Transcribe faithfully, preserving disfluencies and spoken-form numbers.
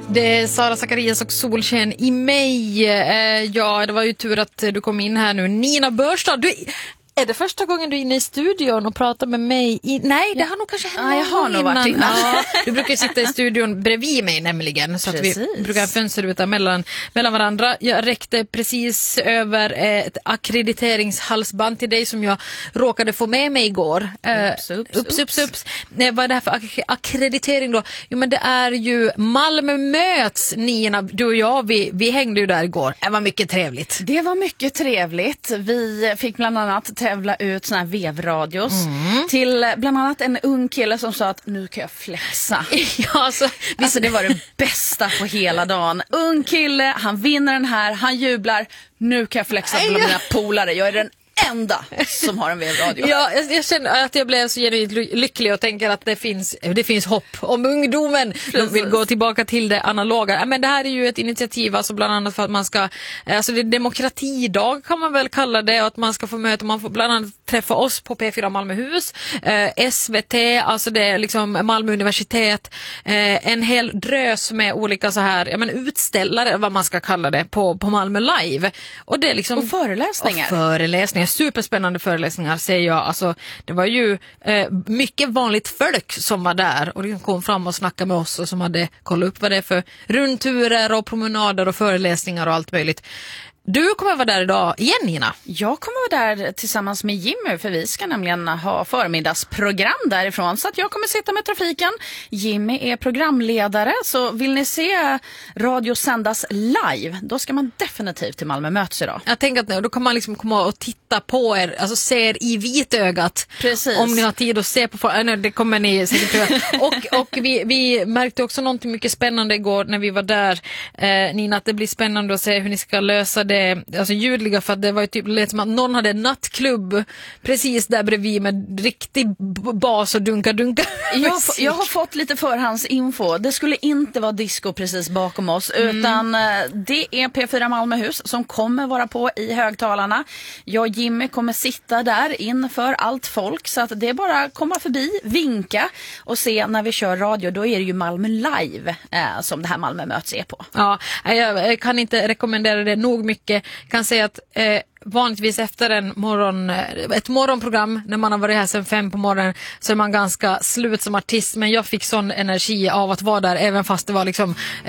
Det är Sara Zacharias och Solsken i mig. Eh, ja, det var ju tur att du kom in här nu. Nina Börstad, du... Är det första gången du är inne i studion och pratar med mig? I... Nej, det har nog kanske hänt. Ja, jag har nog varit innan. Ja, du brukar sitta i studion bredvid mig nämligen. Så att vi brukar ha fönsterruta mellan, mellan varandra. Jag räckte precis över ett ackrediteringshalsband till dig som jag råkade få med mig igår. Ups, ups, ups, ups, ups. Nej, vad är det här för ak- akkreditering då? Jo, men det är ju Malmö möts, Nina. Du och jag, vi, vi hängde ju där igår. Det var mycket trevligt. Det var mycket trevligt. Vi fick bland annat tävla ut såna här vevradios mm. till bland annat en ung kille som sa att nu kan jag flexa. Ja, alltså, alltså det var det bästa på hela dagen. Ung kille, han vinner den här, han jublar. Nu kan jag flexa bland mina polare. Jag är den enda som har en vevradio. Ja, jag, jag känner att jag blev så genuint lycklig och tänker att det finns, det finns hopp om ungdomen. De vill gå tillbaka till det analoga. Men det här är ju ett initiativ, alltså bland annat för att man ska, alltså det är demokratidag kan man väl kalla det, och att man ska få möta, man får bland annat träffa oss på P fyra Malmöhus, eh, S V T, alltså det är liksom Malmö universitet, eh, en hel drös med olika så här, ja men utställare, vad man ska kalla det, på, på Malmö Live. Och det är liksom... Och föreläsningar. Och föreläsningar. Superspännande föreläsningar säger jag. Alltså, det var ju eh, mycket vanligt folk som var där och de kom fram och snackade med oss och som hade kollat upp vad det är för rundturer och promenader och föreläsningar och allt möjligt. Du kommer vara där idag igen, Nina. Jag kommer vara där tillsammans med Jimmy, för vi ska nämligen ha förmiddagsprogram därifrån, så att jag kommer sitta med trafiken. Jimmy är programledare, så vill ni se radio sändas live, då ska man definitivt till Malmö möts idag. Jag tänker att då kan man liksom komma och titta på er, alltså se er i vitögat. Precis. Om ni har tid att se på, för, nej, det kommer ni säkert göra. Och, och vi, vi märkte också någonting mycket spännande igår när vi var där, eh, Nina, att det blir spännande att se hur ni ska lösa det, alltså ljudliga, för att det var ju typ lät som att någon hade en nattklubb precis där bredvid med riktig bas och dunka-dunka. Jag, jag har fått lite förhandsinfo. Det skulle inte vara disco precis bakom oss, mm. utan det är P fyra Malmöhus som kommer vara på i högtalarna. Jag och Jimmy kommer sitta där inför allt folk, så att det är bara att komma förbi, vinka och se när vi kör radio. Då är det ju Malmö Live eh, som det här Malmö möts är på. Ja, jag kan inte rekommendera det nog mycket. Kan säga att eh, vanligtvis efter en morgon, ett morgonprogram när man har varit här sedan fem på morgonen, så är man ganska slut som artist, men jag fick sån energi av att vara där även fast det var liksom